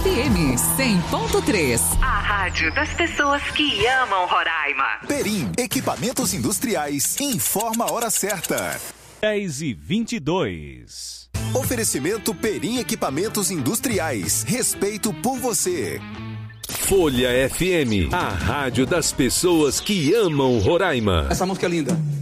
FM 100.3. A rádio das pessoas que amam Roraima. Perim, equipamentos industriais, informa a hora certa. 10h22. Oferecimento Perim Equipamentos Industriais. Respeito por você. Folha FM, a rádio das pessoas que amam Roraima. Essa música é linda.